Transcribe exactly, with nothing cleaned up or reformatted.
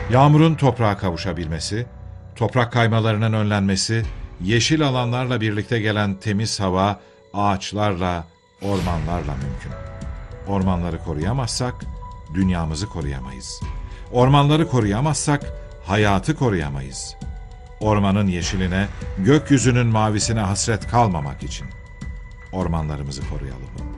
Yağmurun toprağa kavuşabilmesi, toprak kaymalarının önlenmesi, yeşil alanlarla birlikte gelen temiz hava, ağaçlarla, ormanlarla mümkün. Ormanları koruyamazsak, dünyamızı koruyamayız. Ormanları koruyamazsak, hayatı koruyamayız. Ormanın yeşiline, gökyüzünün mavisine hasret kalmamak için ormanlarımızı koruyalım.